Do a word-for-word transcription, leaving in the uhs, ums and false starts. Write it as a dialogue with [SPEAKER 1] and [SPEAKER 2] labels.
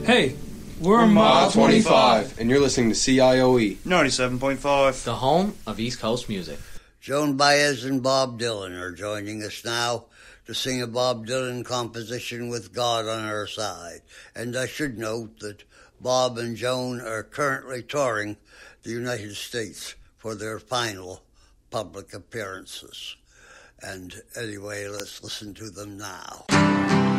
[SPEAKER 1] Hey, we're,
[SPEAKER 2] we're
[SPEAKER 1] Mile
[SPEAKER 2] twenty-five, and you're listening to C I O E
[SPEAKER 3] ninety-seven point five,
[SPEAKER 4] the home of East Coast music.
[SPEAKER 5] Joan Baez and Bob Dylan are joining us now to sing a Bob Dylan composition with God on our side. And I should note that Bob and Joan are currently touring the United States for their final public appearances. And anyway, let's listen to them now.